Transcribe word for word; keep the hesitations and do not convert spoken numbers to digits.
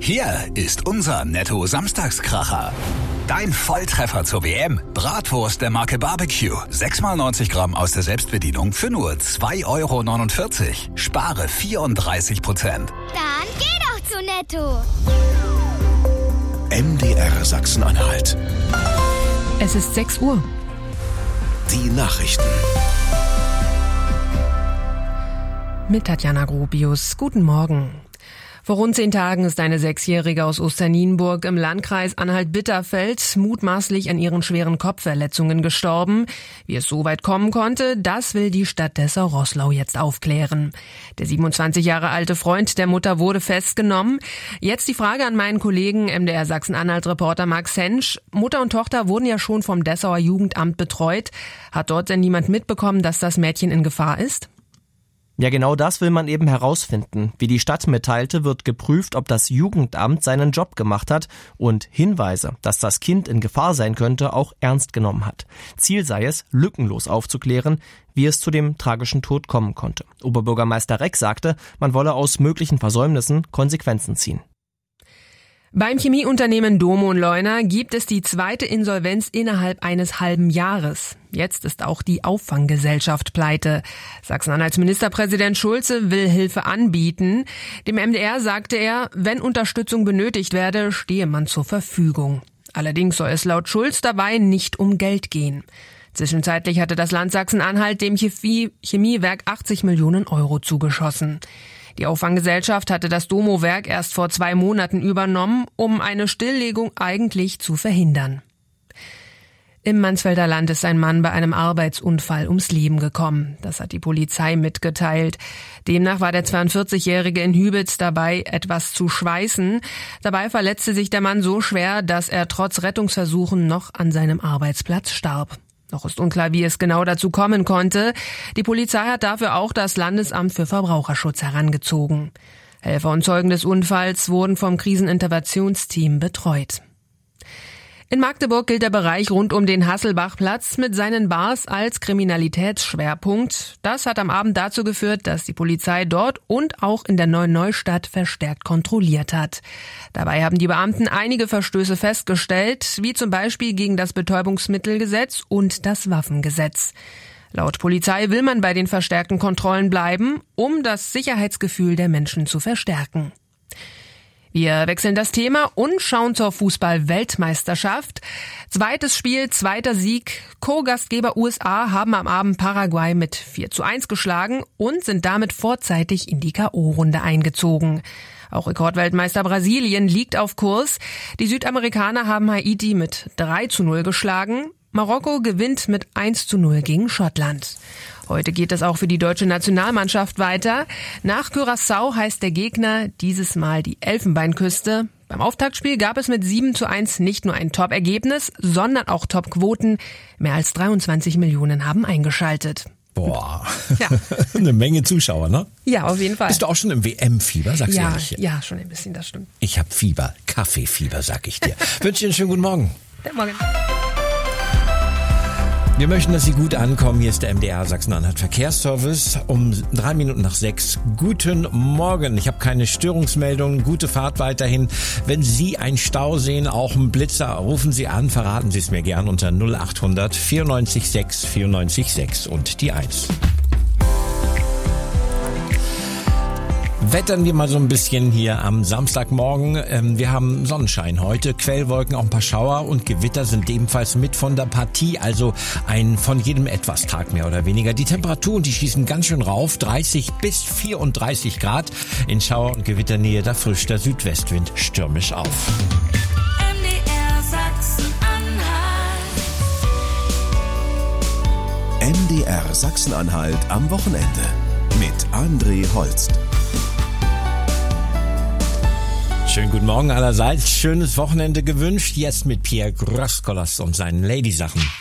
Hier ist unser Netto-Samstagskracher. Dein Volltreffer zur W M. Bratwurst der Marke Barbecue. sechs mal neunzig Gramm aus der Selbstbedienung für nur zwei Euro neunundvierzig. Spare vierunddreißig Prozent. Dann geh doch zu Netto. M D R Sachsen-Anhalt. Es ist sechs Uhr. Die Nachrichten. Mit Tatjana Gropius. Guten Morgen. Vor rund zehn Tagen ist eine Sechsjährige aus Osternienburg im Landkreis Anhalt-Bitterfeld mutmaßlich an ihren schweren Kopfverletzungen gestorben. Wie es so weit kommen konnte, das will die Stadt Dessau-Roßlau jetzt aufklären. Der siebenundzwanzig Jahre alte Freund der Mutter wurde festgenommen. Jetzt die Frage an meinen Kollegen M D R Sachsen-Anhalt-Reporter Max Hensch. Mutter und Tochter wurden ja schon vom Dessauer Jugendamt betreut. Hat dort denn niemand mitbekommen, dass das Mädchen in Gefahr ist? Ja, genau das will man eben herausfinden. Wie die Stadt mitteilte, wird geprüft, ob das Jugendamt seinen Job gemacht hat und Hinweise, dass das Kind in Gefahr sein könnte, auch ernst genommen hat. Ziel sei es, lückenlos aufzuklären, wie es zu dem tragischen Tod kommen konnte. Oberbürgermeister Reck sagte, man wolle aus möglichen Versäumnissen Konsequenzen ziehen. Beim Chemieunternehmen Domo und Leuna gibt es die zweite Insolvenz innerhalb eines halben Jahres. Jetzt ist auch die Auffanggesellschaft pleite. Sachsen-Anhalts Ministerpräsident Schulze will Hilfe anbieten. Dem M D R sagte er, wenn Unterstützung benötigt werde, stehe man zur Verfügung. Allerdings soll es laut Schulz dabei nicht um Geld gehen. Zwischenzeitlich hatte das Land Sachsen-Anhalt dem Chemie- Chemiewerk achtzig Millionen Euro zugeschossen. Die Auffanggesellschaft hatte das Domo-Werk erst vor zwei Monaten übernommen, um eine Stilllegung eigentlich zu verhindern. Im Mansfelder Land ist ein Mann bei einem Arbeitsunfall ums Leben gekommen. Das hat die Polizei mitgeteilt. Demnach war der zweiundvierzigjährige in Hübitz dabei, etwas zu schweißen. Dabei verletzte sich der Mann so schwer, dass er trotz Rettungsversuchen noch an seinem Arbeitsplatz starb. Noch ist unklar, wie es genau dazu kommen konnte. Die Polizei hat dafür auch das Landesamt für Verbraucherschutz herangezogen. Helfer und Zeugen des Unfalls wurden vom Kriseninterventionsteam betreut. In Magdeburg gilt der Bereich rund um den Hasselbachplatz mit seinen Bars als Kriminalitätsschwerpunkt. Das hat am Abend dazu geführt, dass die Polizei dort und auch in der Neuen Neustadt verstärkt kontrolliert hat. Dabei haben die Beamten einige Verstöße festgestellt, wie zum Beispiel gegen das Betäubungsmittelgesetz und das Waffengesetz. Laut Polizei will man bei den verstärkten Kontrollen bleiben, um das Sicherheitsgefühl der Menschen zu verstärken. Wir wechseln das Thema und schauen zur Fußball-Weltmeisterschaft. Zweites Spiel, zweiter Sieg. Co-Gastgeber U S A haben am Abend Paraguay mit vier zu eins geschlagen und sind damit vorzeitig in die K O-Runde eingezogen. Auch Rekordweltmeister Brasilien liegt auf Kurs. Die Südamerikaner haben Haiti mit drei zu null geschlagen. Marokko gewinnt mit eins zu null gegen Schottland. Heute geht es auch für die deutsche Nationalmannschaft weiter. Nach Curaçao heißt der Gegner dieses Mal die Elfenbeinküste. Beim Auftaktspiel gab es mit sieben zu eins nicht nur ein Top-Ergebnis, sondern auch Top-Quoten. Mehr als dreiundzwanzig Millionen haben eingeschaltet. Boah, ja. Eine Menge Zuschauer, ne? Ja, auf jeden Fall. Bist du auch schon im W M-Fieber, sagst du ja, ehrlich? Ja, schon ein bisschen, das stimmt. Ich hab Fieber, Kaffeefieber, sag ich dir. Wünsche dir einen schönen guten Morgen. Guten Morgen. Wir möchten, dass Sie gut ankommen. Hier ist der M D R Sachsen-Anhalt Verkehrsservice um drei Minuten nach sechs. Guten Morgen. Ich habe keine Störungsmeldungen. Gute Fahrt weiterhin. Wenn Sie einen Stau sehen, auch einen Blitzer, rufen Sie an. Verraten Sie es mir gern unter null achthundert vierundneunzig sechs vierundneunzig sechs und die eins. Wettern wir mal so ein bisschen hier am Samstagmorgen. Ähm, wir haben Sonnenschein heute, Quellwolken, auch ein paar Schauer und Gewitter sind ebenfalls mit von der Partie. Also ein von jedem etwas Tag mehr oder weniger. Die Temperaturen, die schießen ganz schön rauf, dreißig bis vierunddreißig Grad. In Schauer- und Gewitternähe, da frischt der Südwestwind stürmisch auf. M D R Sachsen-Anhalt. M D R Sachsen-Anhalt am Wochenende mit André Holst. Schönen guten Morgen allerseits. Schönes Wochenende gewünscht. Jetzt mit Pierre Grosskolas und seinen Lady-Sachen.